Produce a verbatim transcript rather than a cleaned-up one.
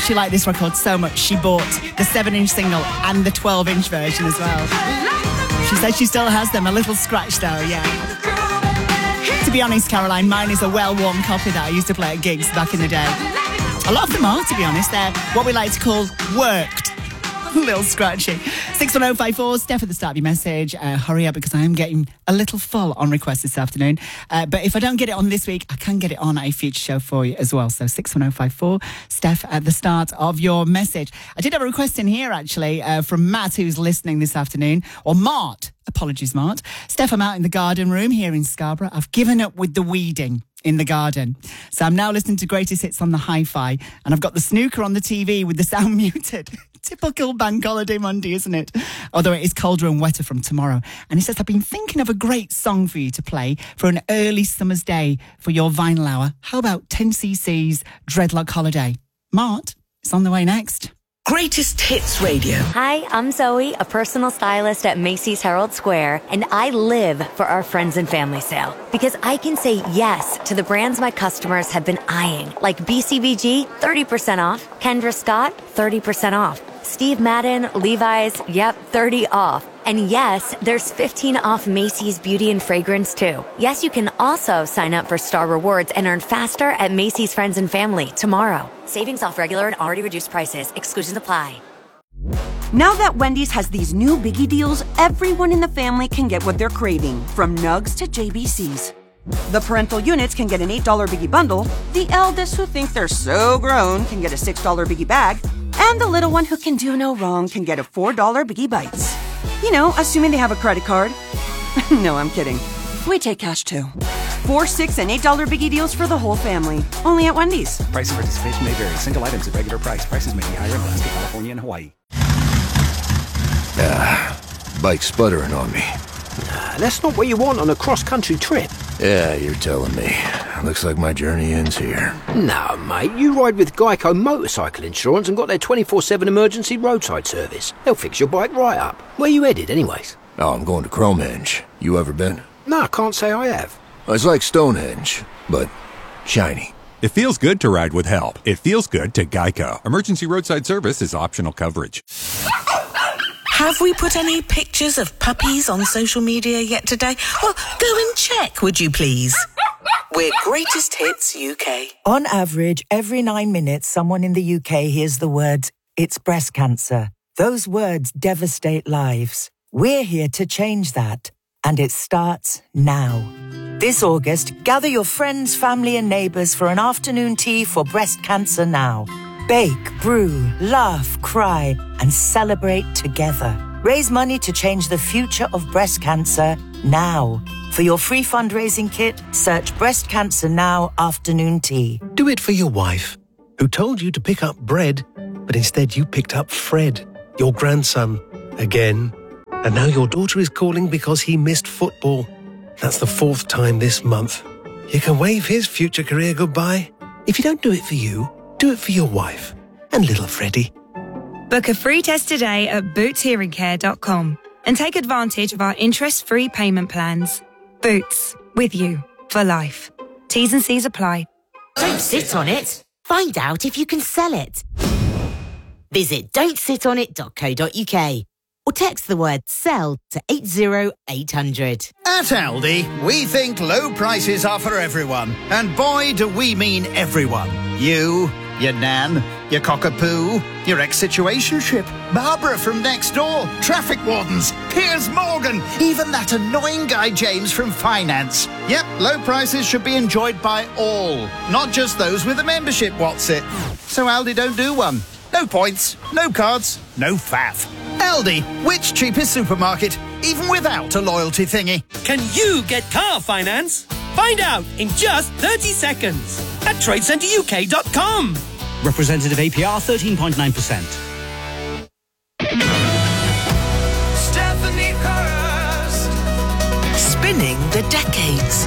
she liked this record so much, she bought the seven-inch single and the twelve-inch version as well. She said she still has them, a little scratch though, yeah. To be honest, Caroline, mine is a well-worn copy that I used to play at gigs back in the day. A lot of them are, to be honest. They're what we like to call worked. A little scratchy. six one oh five four, Steph at the start of your message. Uh, hurry up because I am getting a little full on requests this afternoon. Uh, but if I don't get it on this week, I can get it on a future show for you as well. So six one oh five four, Steph at the start of your message. I did have a request in here actually uh, from Matt, who's listening this afternoon. Or Mart. Apologies, Mart. Steph, I'm out in the garden room here in Scarborough. I've given up with the weeding in the garden. So I'm now listening to Greatest Hits on the hi-fi, and I've got the snooker on the T V with the sound muted. Typical bank holiday Monday, isn't it? Although it is colder and wetter from tomorrow. And he says, I've been thinking of a great song for you to play for an early summer's day for your vinyl hour. How about ten C C's Dreadlock Holiday? Mart, it's on the way next. Greatest Hits Radio. Hi, I'm Zoe, a personal stylist at Macy's Herald Square, and I live for our friends and family sale because I can say yes to the brands my customers have been eyeing, like B C B G, thirty percent off, Kendra Scott, thirty percent off, Steve Madden, Levi's, yep, thirty off. And yes, there's fifteen off Macy's Beauty and Fragrance too. Yes, you can also sign up for Star Rewards and earn faster at Macy's Friends and Family tomorrow. Savings off regular and already reduced prices. Exclusions apply. Now that Wendy's has these new biggie deals, everyone in the family can get what they're craving, from nugs to J B Cs. The parental units can get an eight dollar biggie bundle, the eldest who think they're so grown can get a six dollar biggie bag, and the little one who can do no wrong can get a four dollar biggie bites. You know, assuming they have a credit card. No, I'm kidding. We take cash too. Four, six, and eight dollar biggie deals for the whole family. Only at Wendy's. Price and participation may vary. Single items at regular price. Prices may be higher in Alaska, California, and Hawaii. Ah, bike's sputtering on me. Nah, that's not what you want on a cross-country trip. Yeah, you're telling me. Looks like my journey ends here. No, mate, you ride with Geico Motorcycle Insurance and got their twenty-four seven emergency roadside service. They'll fix your bike right up. Where you headed, anyways? Oh, I'm going to Cromhenge. You ever been? No, I can't say I have. It's like Stonehenge, but shiny. It feels good to ride with help. It feels good to Geico. Emergency roadside service is optional coverage. Have we put any pictures of puppies on social media yet today? Well, go and check, would you please? We're Greatest Hits U K. On average, every nine minutes, someone in the U K hears the words, "It's breast cancer." Those words devastate lives. We're here to change that. And it starts now. This August, gather your friends, family and neighbours for an afternoon tea for Breast Cancer Now. Bake, brew, laugh, cry and celebrate together. Raise money to change the future of breast cancer now. For your free fundraising kit, search Breast Cancer Now Afternoon Tea. Do it for your wife, who told you to pick up bread, but instead you picked up Fred, your grandson, again. And now your daughter is calling because he missed football. That's the fourth time this month. You can wave his future career goodbye. If you don't do it for you, do it for your wife and little Freddie. Book a free test today at boots hearing care dot com and take advantage of our interest-free payment plans. Boots, with you for life. T's and C's apply. Don't sit on it. Find out if you can sell it. Visit don't sit on it dot co dot uk. Or text the word SELL to eight zero eight hundred. At Aldi, we think low prices are for everyone. And boy, do we mean everyone. You, your nan, your cockapoo, your ex-situationship, Barbara from next door, traffic wardens, Piers Morgan, even that annoying guy James from finance. Yep, low prices should be enjoyed by all, not just those with a membership, what's it? So Aldi don't do one. No points, no cards, no faff. Aldi, which cheapest supermarket, even without a loyalty thingy? Can you get car finance? Find out in just thirty seconds at trade centre U K dot com. Representative A P R thirteen point nine percent. Stephanie Hurst. Spinning the decades.